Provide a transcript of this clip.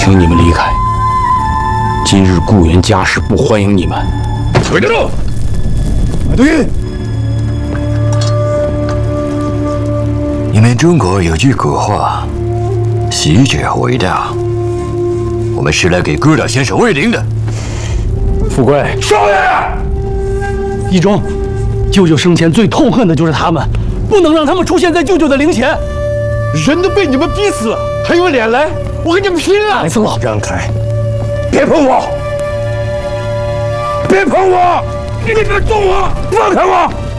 请你们离开。今日顾源家事不欢迎你们。 回得住！ 对。你们中国有句古话：“死者为大。”我们是来给哥大先生慰灵的。 富贵， 少爷， 一中，舅舅生前最痛恨的就是他们，不能让他们出现在舅舅的灵前。 人都被你们逼死了，还有脸来？我跟你们拼啊！ 白僧老， 让开！别碰我！别碰我！你别动我！放开我！